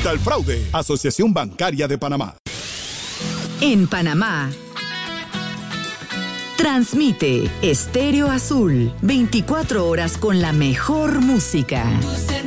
Contra el fraude. Asociación Bancaria de Panamá. En Panamá. Transmite Estéreo Azul, 24 horas con la mejor música.